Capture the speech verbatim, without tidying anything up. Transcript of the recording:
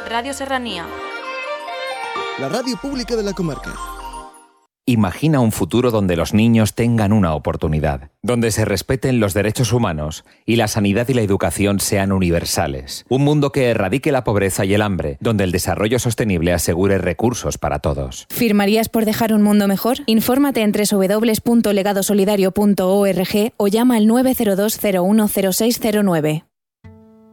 Radio Serranía. La radio pública de la comarca. Imagina un futuro donde los niños tengan una oportunidad, donde se respeten los derechos humanos y la sanidad y la educación sean universales. Un mundo que erradique la pobreza y el hambre, donde el desarrollo sostenible asegure recursos para todos. ¿Firmarías por dejar un mundo mejor? Infórmate en doble u doble u doble u punto legado solidario punto org o llama al nueve cero dos cero uno cero seis cero nueve.